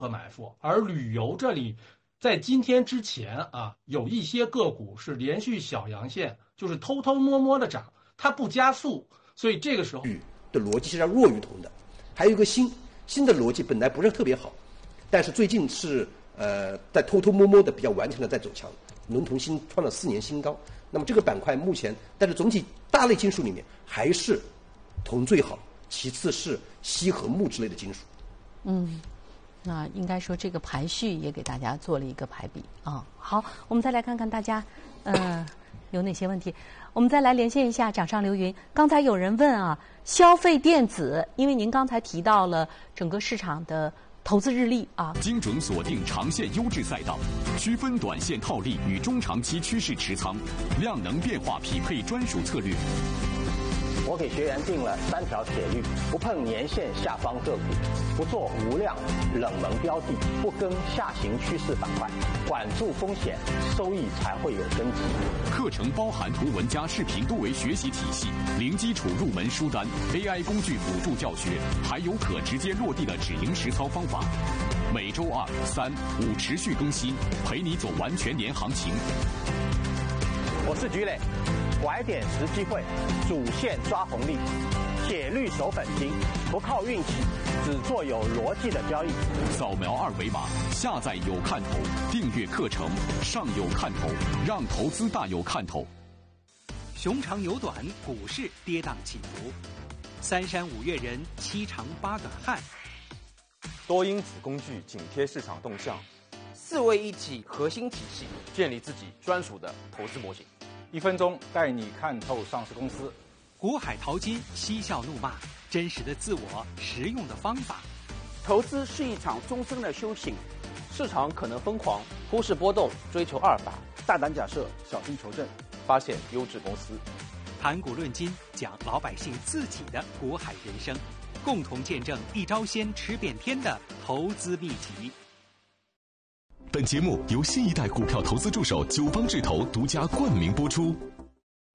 埋伏，而旅游这里在今天之前啊，有一些个股是连续小阳线，就是偷偷摸摸的涨，它不加速，所以这个时候的逻辑是要弱于铜的。还有一个新的逻辑本来不是特别好，但是最近是在偷偷摸摸的比较顽强的在走强，农铜新创了4年新高。那么这个板块目前，但是总体大类金属里面还是铜最好，其次是锡和钼之类的金属。 那应该说这个排序也给大家做了一个排比啊。好，我们再来看看大家有哪些问题。我们再来连线一下掌上留云。刚才有人问啊，消费电子，因为您刚才提到了整个市场的投资日历啊， 精准锁定长线优质赛道，区分短线套利与中长期趋势持仓，量能变化匹配专属策略。 我给学员定了3条铁律：不碰年线下方个股，不做无量冷门标的，不跟下行趋势板块，管住风险，收益才会有根基。 课程包含图文加视频多维学习体系，零基础入门书单， AI 工具辅助教学，还有可直接落地的止盈实操方法。每周2、3、5持续更新，陪你走完全年行情。 我是菊磊，拐点时机会，主线抓红利，铁律守本金，不靠运气，只做有逻辑的交易。 扫描2维码，下载有看头，订阅课程，上有看头，让投资大有看头。 熊长牛短，股市跌宕起伏，三山五岳人，七长八短汉。 多因子工具紧贴市场动向 ，4位一体核心体系，建立自己专属的投资模型。 1分钟带你看透上市公司。 股海淘金，嬉笑怒骂，真实的自我，实用的方法。 投资是一场终身的修行，市场可能疯狂，忽视波动，追求阿尔法，大胆假设，小心求证，发现优质公司。 谈股论金，讲老百姓自己的股海人生，共同见证一招鲜吃遍天的投资秘籍。 本节目由新一代股票投资助手九方智投独家冠名播出。